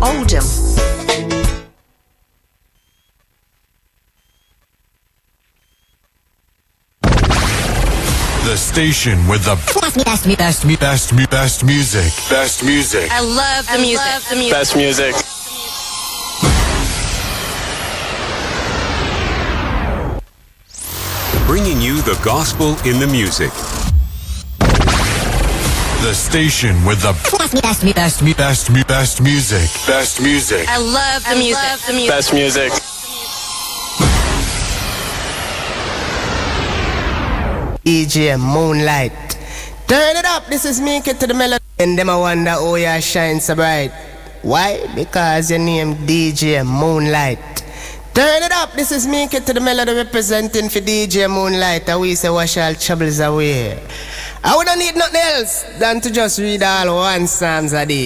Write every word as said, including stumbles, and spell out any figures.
Oldham. The station with the best, best, best, best, best music. Best music. I love the I music. love the music. Best music. Bringing you the gospel in the music. The station with the best, best, best, best, best music. Best music. I love the I music. love the music. Best music. D J Moonlight. Turn it up, this is me, get to the melody. And them I wonder, oh yeah, shine so bright. Why? Because your name D J Moonlight. Turn it up, this is me, get to the melody, representing for D J Moonlight. And we say wash all troubles away. I wouldn't need nothing else than to just read all one Psalms a day.